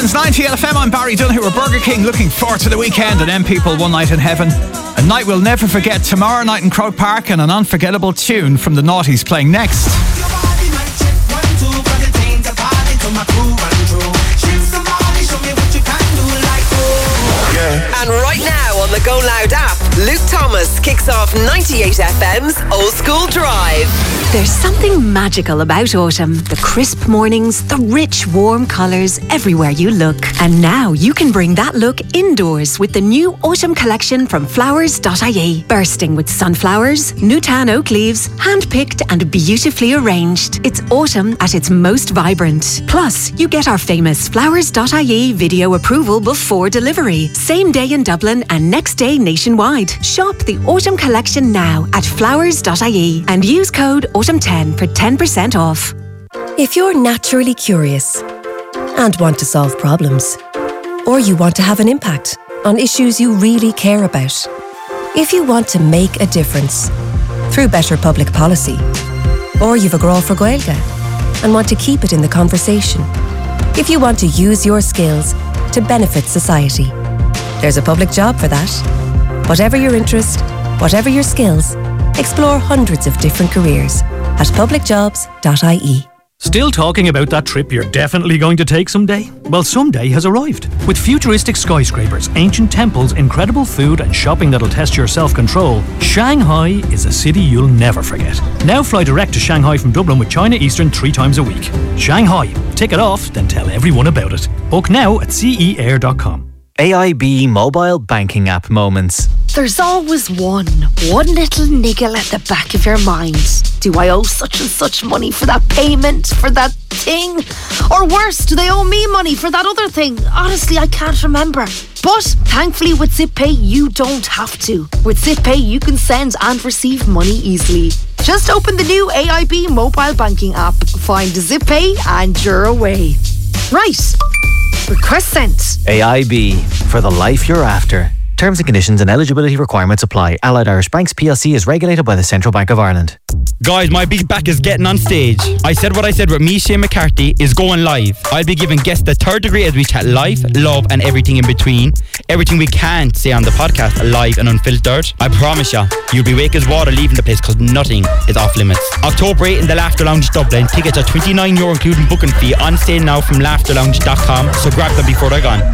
It's 98 FM. I'm Barry Donoghue. We're Burger King, looking forward to the weekend and M People One Night in Heaven. A night we'll never forget. Tomorrow night in Croke Park, and an unforgettable tune from the Naughties playing next. And right now on the Go Loud app, Luke Thomas kicks off 98 FM's Old School Drive. There's something magical about autumn. The crisp mornings, the rich, warm colours everywhere you look. And now you can bring that look indoors with the new autumn collection from flowers.ie. Bursting with sunflowers, Newtown oak leaves, hand-picked and beautifully arranged. It's autumn at its most vibrant. Plus, you get our famous flowers.ie video approval before delivery. Same day in Dublin and next day nationwide. Shop the autumn collection now at flowers.ie and use code AUTUMN10 for 10% off. If you're naturally curious and want to solve problems, or you want to have an impact on issues you really care about, if you want to make a difference through better public policy, or you've a grow for Gaeilge and want to keep it in the conversation, if you want to use your skills to benefit society, there's a public job for that. Whatever your interest, whatever your skills, explore hundreds of different careers at publicjobs.ie. Still talking about that trip you're definitely going to take someday? Well, someday has arrived. With futuristic skyscrapers, ancient temples, incredible food and shopping that'll test your self-control, Shanghai is a city you'll never forget. Now fly direct to Shanghai from Dublin with China Eastern 3 times a week. Shanghai. Tick it off, then tell everyone about it. Book now at ceair.com. AIB mobile banking app moments. There's always one little niggle at the back of your mind. Do I owe such and such money for that payment, for that thing? Or worse, do they owe me money for that other thing? Honestly, I can't remember. But thankfully with ZipPay, you don't have to. With ZipPay, you can send and receive money easily. Just open the new AIB mobile banking app, find ZipPay and you're away. Right. Request sent. AIB, for the life you're after. Terms and conditions and eligibility requirements apply. Allied Irish Banks PLC is regulated by the Central Bank of Ireland. Guys, my big back is getting on stage. I said what I said with me, Shane McCarthy, is going live. I'll be giving guests the third degree as we chat life, love and everything in between. Everything we can't say on the podcast, live and unfiltered. I promise you, you'll be wake as water leaving the place because nothing is off limits. October 8 in the Laughter Lounge Dublin. Tickets are €29 including booking fee. On sale now from laughterlounge.com. So grab them before they're gone.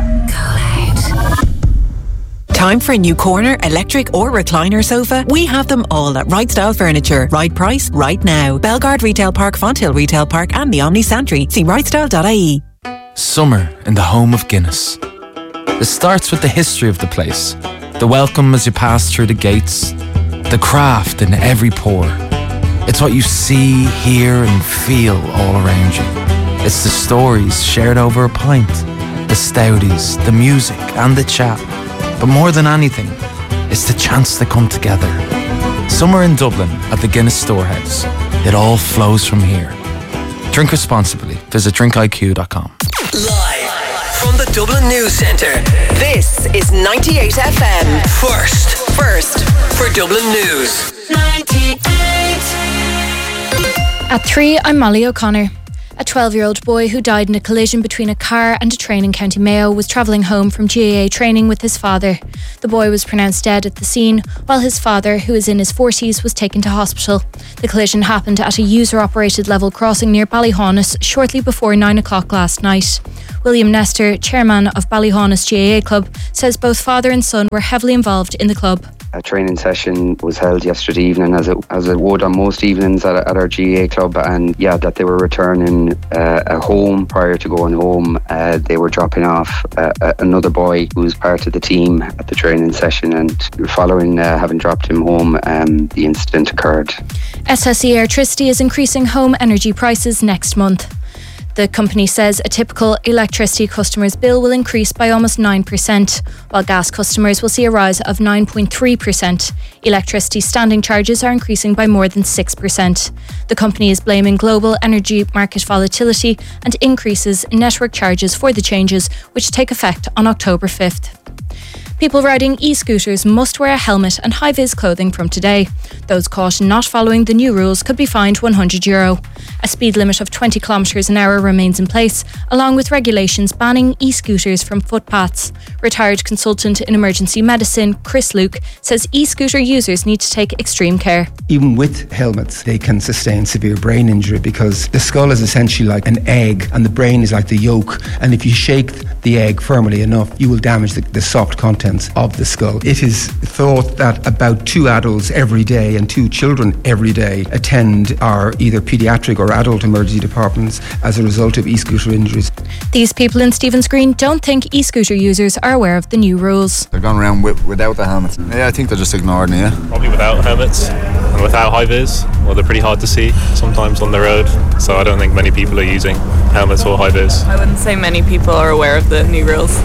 Time for a new corner, electric or recliner sofa? We have them all at Right Style Furniture. Right price, right now. Belgard Retail Park, Fonthill Retail Park and the Omni Santry. See rightstyle.ie. Summer in the home of Guinness. It starts with the history of the place. The welcome as you pass through the gates. The craft in every pour. It's what you see, hear and feel all around you. It's the stories shared over a pint. The stouties, the music and the chat. But more than anything, it's the chance to come together. Summer in Dublin at the Guinness Storehouse. It all flows from here. Drink responsibly. Visit drinkiq.com. Live from the Dublin News Centre, this is 98 FM. First for Dublin News. 98. At 3, I'm Molly O'Connor. A 12-year-old boy who died in a collision between a car and a train in County Mayo was travelling home from GAA training with his father. The boy was pronounced dead at the scene, while his father, who is in his 40s, was taken to hospital. The collision happened at a user-operated level crossing near Ballyhaunis shortly before 9 o'clock last night. William Nestor, chairman of Ballyhaunis GAA Club, says both father and son were heavily involved in the club. A training session was held yesterday evening, as it would on most evenings at our GAA club, and that they were returning home. Prior to going home, they were dropping off another boy who was part of the team at the training session, and following having dropped him home, the incident occurred. SSE Airtricity is increasing home energy prices next month. The company says a typical electricity customer's bill will increase by almost 9%, while gas customers will see a rise of 9.3%. Electricity standing charges are increasing by more than 6%. The company is blaming global energy market volatility and increases in network charges for the changes, which take effect on October 5th. People riding e-scooters must wear a helmet and high-vis clothing from today. Those caught not following the new rules could be fined €100. A speed limit of 20 kilometres an hour remains in place, along with regulations banning e-scooters from footpaths. Retired consultant in emergency medicine, Chris Luke, says e-scooter users need to take extreme care. Even with helmets, they can sustain severe brain injury because the skull is essentially like an egg and the brain is like the yolk. And if you shake the egg firmly enough, you will damage the soft contents of the skull. It is thought that about 2 adults every day and 2 children every day attend our either paediatric or adult emergency departments as a result of e-scooter injuries. These people in Stephen's Green don't think e-scooter users are aware of the new rules. They're going around without the helmets. Yeah, I think they're just ignoring it, yeah. Probably without helmets and without high-vis. Well, they're pretty hard to see sometimes on the road, so I don't think many people are using helmets or high-vis. I wouldn't say many people are aware of the new rules.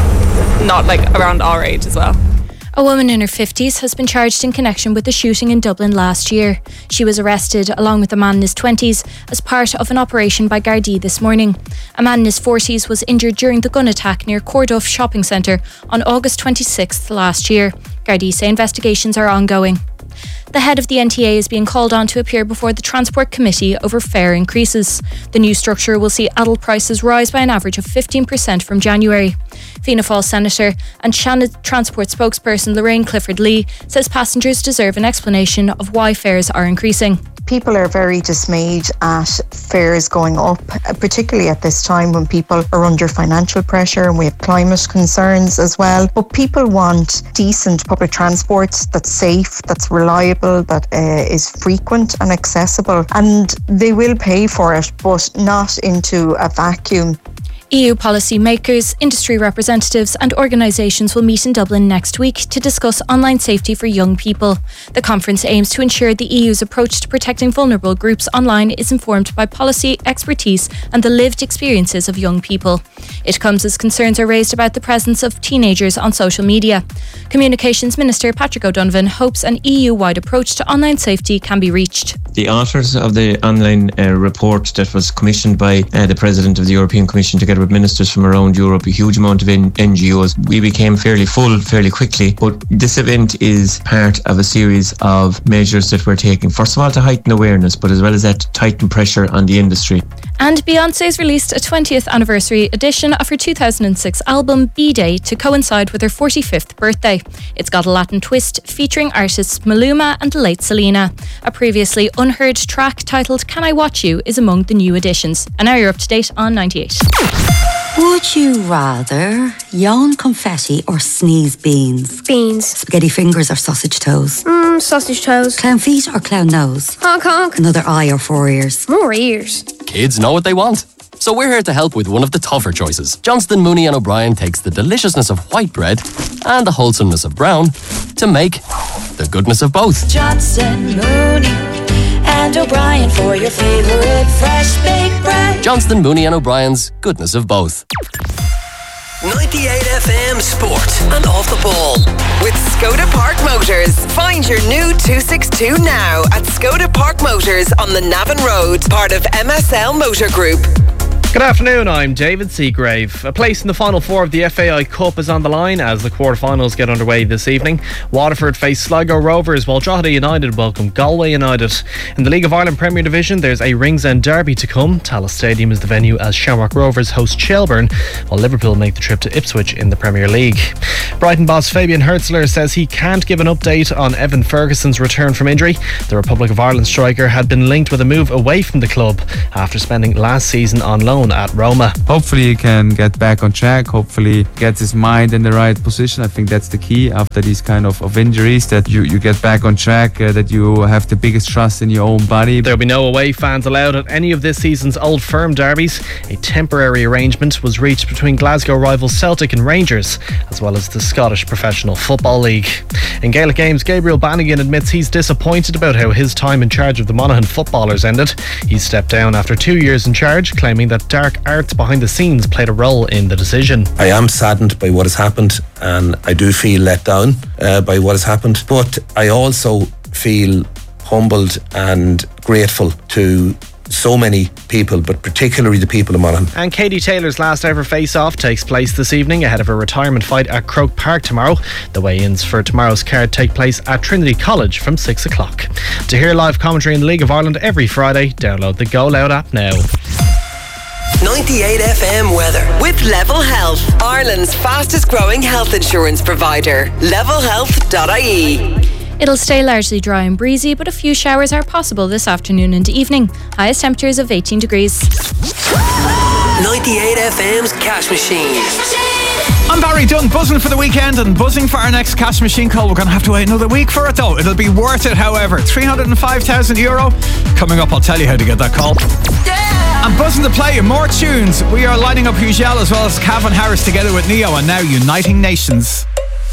Not like around our age as well. A woman in her 50s has been charged in connection with the shooting in Dublin last year. She was arrested along with a man in his 20s as part of an operation by Gardaí this morning. A man in his 40s was injured during the gun attack near Corduff Shopping Centre on August 26th last year. Gardaí say investigations are ongoing. The head of the NTA is being called on to appear before the Transport Committee over fare increases. The new structure will see adult prices rise by an average of 15% from January. Fianna Fáil Senator and Shannon Transport spokesperson Lorraine Clifford-Lee says passengers deserve an explanation of why fares are increasing. People are very dismayed at fares going up, particularly at this time when people are under financial pressure and we have climate concerns as well. But people want decent public transport that's safe, that's reliable, that is frequent and accessible. And they will pay for it, but not into a vacuum. EU policy makers, industry representatives and organisations will meet in Dublin next week to discuss online safety for young people. The conference aims to ensure the EU's approach to protecting vulnerable groups online is informed by policy, expertise and the lived experiences of young people. It comes as concerns are raised about the presence of teenagers on social media. Communications Minister Patrick O'Donovan hopes an EU-wide approach to online safety can be reached. The authors of the online report that was commissioned by the President of the European Commission together with ministers from around Europe, a huge amount of NGOs. We became fairly full fairly quickly, but this event is part of a series of measures that we're taking. First of all, to heighten awareness, but as well as that, to tighten pressure on the industry. And Beyoncé's released a 20th anniversary edition of her 2006 album B-Day to coincide with her 45th birthday. It's got a Latin twist featuring artists Maluma and the late Selena. A previously unheard track titled Can I Watch You is among the new additions. And now you're up to date on 98. Would you rather yawn confetti or sneeze beans? Beans. Spaghetti fingers or sausage toes? Sausage toes. Clown feet or clown nose? Honk honk. Another eye or 4 ears? More ears. Kids know what they want. So we're here to help with one of the tougher choices. Johnston, Mooney and O'Brien takes the deliciousness of white bread and the wholesomeness of brown to make the goodness of both. Johnston, Mooney and O'Brien for your favourite fresh baked bread. Johnston, Mooney and O'Brien's goodness of both. 98 FM Sport and Off the Ball. With Skoda Park Motors. Find your new 262 now at Skoda Park Motors on the Navan Road, part of MSL Motor Group. Good afternoon, I'm David Seagrave. A place in the Final Four of the FAI Cup is on the line as the quarterfinals get underway this evening. Waterford face Sligo Rovers while Drogheda United welcome Galway United. In the League of Ireland Premier Division, there's a Ringsend derby to come. Tallaght Stadium is the venue as Shamrock Rovers host Shelbourne, while Liverpool make the trip to Ipswich in the Premier League. Brighton boss Fabian Hertzler says he can't give an update on Evan Ferguson's return from injury. The Republic of Ireland striker had been linked with a move away from the club after spending last season on loan at Roma. Hopefully he can get back on track, hopefully gets his mind in the right position. I think that's the key after these kind of injuries, that you get back on track, that you have the biggest trust in your own body. There'll be no away fans allowed at any of this season's Old Firm derbies. A temporary arrangement was reached between Glasgow rivals Celtic and Rangers, as well as the Scottish Professional Football League. In Gaelic games, Gabriel Bannigan admits he's disappointed about how his time in charge of the Monaghan footballers ended. He stepped down after 2 years in charge, claiming that dark arts behind the scenes played a role in the decision. I am saddened by what has happened, and I do feel let down by what has happened, but I also feel humbled and grateful to so many people, but particularly the people in Monaghan. And Katie Taylor's last ever face-off takes place this evening ahead of a retirement fight at Croke Park tomorrow. The weigh-ins for tomorrow's card take place at Trinity College from 6 o'clock. To hear live commentary in the League of Ireland every Friday, download the Go Loud app now. 98 FM weather with Level Health, Ireland's fastest growing health insurance provider. levelhealth.ie. It'll stay largely dry and breezy, but a few showers are possible this afternoon into evening. Highest temperatures of 18 degrees. 98 FM's Cash Machine. I'm Barry Dunn, buzzing for the weekend and buzzing for our next Cash Machine call. We're going to have to wait another week for it though. It'll be worth it, however. €305,000 coming up. I'll tell you how to get that call. I'm buzzing to play you more tunes. We are lining up Hugel as well as Calvin Harris together with Neo and now Uniting Nations.